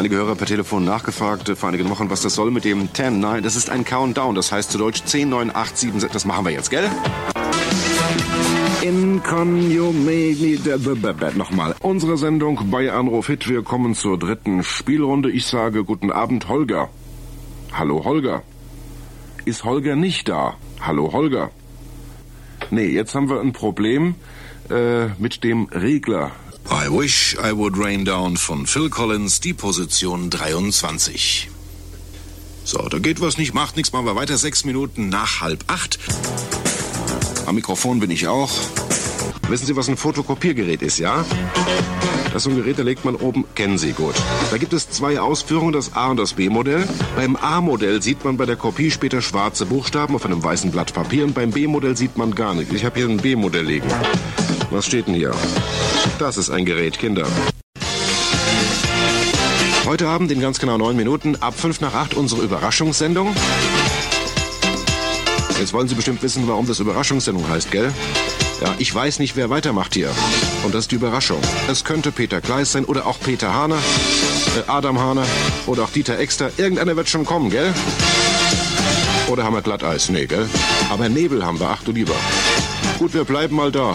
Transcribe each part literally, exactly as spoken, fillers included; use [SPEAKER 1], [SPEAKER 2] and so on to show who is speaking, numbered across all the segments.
[SPEAKER 1] einige Hörer per Telefon nachgefragt vor einigen Wochen, was das soll mit dem zehn, neun. Das ist ein Countdown, das heißt zu Deutsch zehn, neun, acht, sieben, sechs. Das machen wir jetzt, gell? Nochmal. Unsere Sendung bei Anruf Hit. Wir kommen zur dritten Spielrunde. Ich sage guten Abend, Holger. Hallo, Holger. Ist Holger nicht da? Hallo, Holger. Nee, jetzt haben wir ein Problem äh, mit dem Regler.
[SPEAKER 2] I Wish I Would Rain Down von Phil Collins, die Position dreiundzwanzig. So, da geht was nicht, macht nichts, machen wir weiter. Sechs Minuten nach halb acht. Am Mikrofon bin ich auch.
[SPEAKER 1] Wissen Sie, was ein Fotokopiergerät ist, ja? Das ist so ein Gerät, da legt man oben, kennen Sie gut. Da gibt es zwei Ausführungen, das A- und das B-Modell. Beim A-Modell sieht man bei der Kopie später schwarze Buchstaben auf einem weißen Blatt Papier und beim B-Modell sieht man gar nichts. Ich habe hier ein B-Modell liegen. Was steht denn hier? Das ist ein Gerät, Kinder. Heute Abend in ganz genau neun Minuten, ab fünf nach acht, unsere Überraschungssendung. Jetzt wollen Sie bestimmt wissen, warum das Überraschungssendung heißt, gell? Ja, ich weiß nicht, wer weitermacht hier. Und das ist die Überraschung. Es könnte Peter Kleiss sein oder auch Peter Hahner, äh, Adam Hahner oder auch Dieter Exter. Irgendeiner wird schon kommen, gell? Oder haben wir Glatteis? Nee, gell? Aber Nebel haben wir, ach du lieber. Gut, wir bleiben mal da.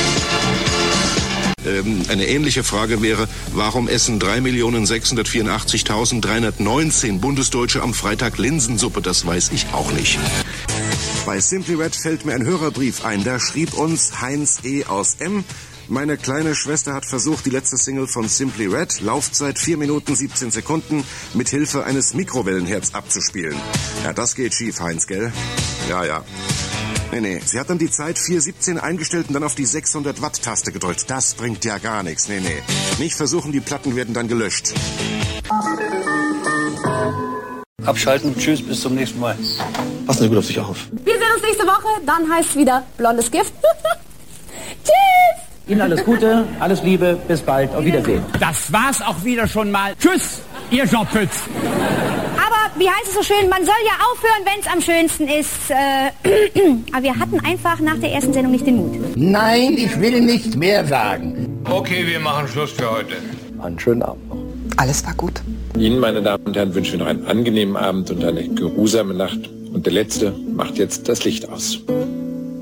[SPEAKER 2] Ähm, eine ähnliche Frage wäre, warum essen drei Millionen sechshundertvierundachtzigtausenddreihundertneunzehn Bundesdeutsche am Freitag Linsensuppe? Das weiß ich auch nicht.
[SPEAKER 1] Bei Simply Red fällt mir ein Hörerbrief ein. Da schrieb uns Heinz E. aus M. Meine kleine Schwester hat versucht, die letzte Single von Simply Red, Laufzeit vier Minuten siebzehn Sekunden, mit Hilfe eines Mikrowellenherz abzuspielen. Ja, das geht schief, Heinz, gell? Ja, ja. Nee, nee, sie hat dann die Zeit vier siebzehn eingestellt und dann auf die sechshundert Watt Taste gedrückt. Das bringt ja gar nichts. Nee, nee. Nicht versuchen, die Platten werden dann gelöscht.
[SPEAKER 3] Abschalten, tschüss, bis zum nächsten Mal.
[SPEAKER 4] Passen Sie gut auf sich auf.
[SPEAKER 5] Wir sehen uns nächste Woche, dann heißt es wieder Blondes Gift. Tschüss!
[SPEAKER 6] Ihnen alles Gute, alles Liebe, bis bald, auf Wiedersehen.
[SPEAKER 7] Das war's auch wieder schon mal. Tschüss, Ihr Jean Pütz.
[SPEAKER 5] Aber wie heißt es so schön, man soll ja aufhören, wenn es am schönsten ist. Äh, aber wir hatten einfach nach der ersten Sendung nicht den Mut.
[SPEAKER 8] Nein, ich will nicht mehr sagen.
[SPEAKER 9] Okay, wir machen Schluss für heute.
[SPEAKER 4] Einen schönen Abend noch.
[SPEAKER 10] Alles war gut.
[SPEAKER 11] Ihnen, meine Damen und Herren, wünschen wir noch einen angenehmen Abend und eine geruhsame Nacht. Und der Letzte macht jetzt das Licht aus.